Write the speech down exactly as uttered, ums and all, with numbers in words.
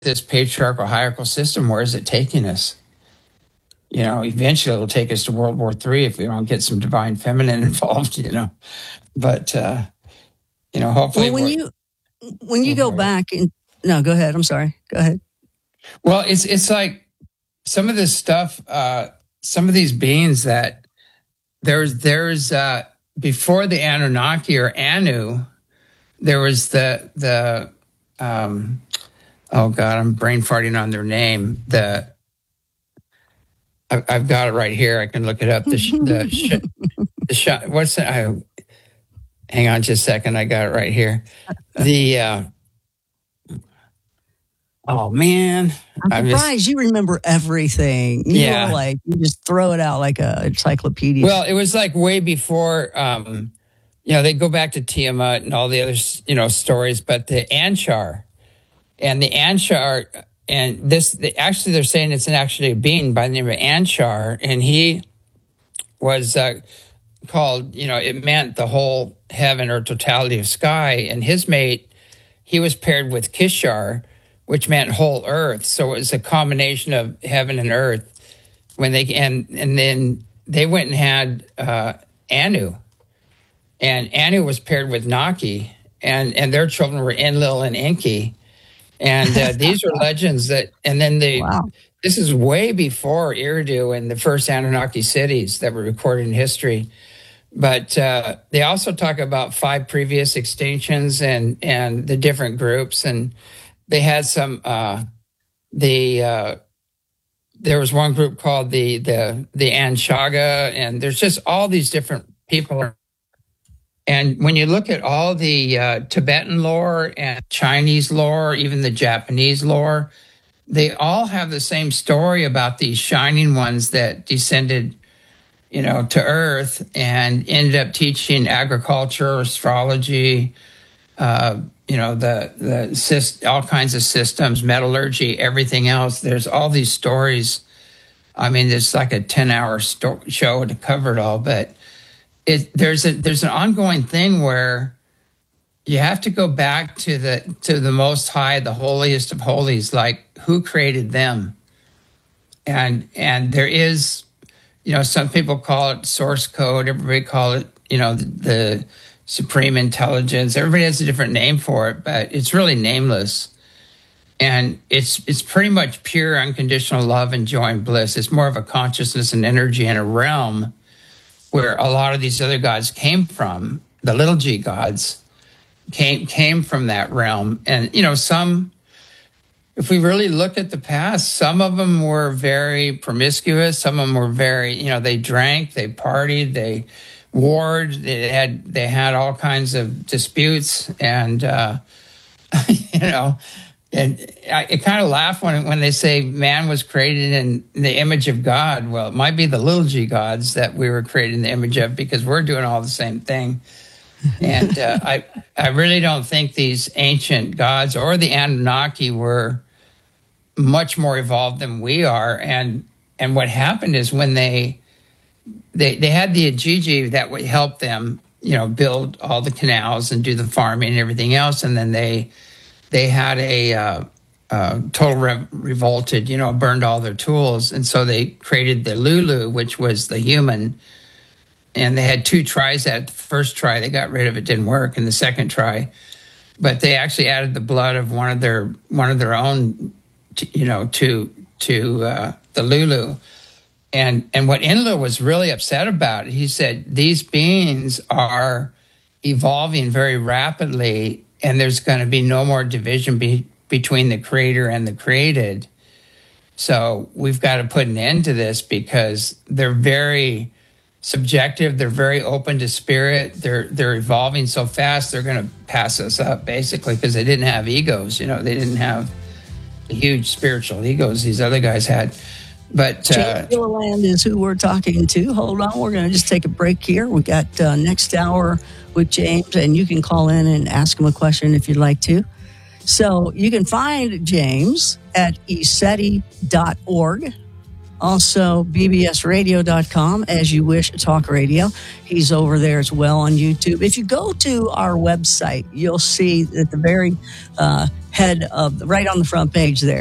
this patriarchal hierarchical system, where is it taking us? You know, eventually it'll take us to World War Three if we don't get some divine feminine involved, you know. But, uh, you know, hopefully. Well, when you when you go back and no, go ahead. I'm sorry. Go ahead. Well, it's it's like some of this stuff, uh, some of these beings that there's there's uh, before the Anunnaki or Anu, there was the the um, oh god, I'm brain farting on their name. The I, I've got it right here. I can look it up. The sh- the, sh- the sh- what's that? I, hang on just a second. I got it right here. The uh, oh man, I'm surprised just, you remember everything. You yeah, know, like you just throw it out like a encyclopedia. Well, it was like way before. Um, you know, they go back to Tiamat and all the other you know stories, but the Anshar and the Anshar. And this, actually, they're saying it's an actually a being by the name of Anshar, and he was uh, called, you know, it meant the whole heaven or totality of sky. And his mate, he was paired with Kishar, which meant whole earth. So it was a combination of heaven and earth. When they and and then they went and had uh, Anu, and Anu was paired with Naki, and and their children were Enlil and Enki. And uh, these are legends that, and then the, wow. This is way before Eridu and the first Anunnaki cities that were recorded in history. But uh, they also talk about five previous extinctions and, and the different groups. And they had some, uh, the, uh, there was one group called the, the, the Anshaga, and there's just all these different people. And when you look at all the uh, Tibetan lore and Chinese lore, even the Japanese lore, they all have the same story about these shining ones that descended, you know, to Earth and ended up teaching agriculture, astrology, uh, you know, the the all kinds of systems, metallurgy, everything else. There's all these stories. I mean, it's like a ten-hour sto- show to cover it all, but. It, there's a there's an ongoing thing where you have to go back to the to the Most High, the holiest of holies, like who created them, and and there is, you know, some people call it source code, everybody call it, you know, the, the supreme intelligence. Everybody has a different name for it, but it's really nameless, and it's it's pretty much pure unconditional love and joy and bliss. It's more of a consciousness and energy and a realm where a lot of these other gods came from. The little g gods came came from that realm. And, you know, some, if we really look at the past, some of them were very promiscuous. Some of them were very, you know, they drank, they partied, they warred, they had, they had all kinds of disputes. And, uh, you know, and I, I kind of laugh when when they say man was created in the image of God. Well, it might be the little g gods that we were created in the image of, because we're doing all the same thing. And uh, I I really don't think these ancient gods or the Anunnaki were much more evolved than we are. And and what happened is when they they they had the Ajiji that would help them, you know, build all the canals and do the farming and everything else, and then they. They had a uh, uh, total re- revolted, you know, burned all their tools. And so they created the Lulu, which was the human. And they had two tries at it. The first try, they got rid of it, didn't work. And the second try, but they actually added the blood of one of their one of their own, to, you know, to to uh, the Lulu. And and what Enlil was really upset about, he said, these beings are evolving very rapidly, and there's going to be no more division be, between the creator and the created. So we've got to put an end to this, because they're very subjective. They're very open to spirit. They're they're evolving so fast, they're going to pass us up, basically, because they didn't have egos. You know, they didn't have the huge spiritual egos these other guys had. But uh, James Gilliland is who we're talking to. Hold on, we're going to just take a break here. We got uh, next hour with James, and you can call in and ask him a question if you'd like to. So you can find James at E S E T I dot org Also, b b s radio dot com, As You Wish Talk Radio. He's over there as well on YouTube. If you go to our website, you'll see at the very uh, head of, right on the front page there,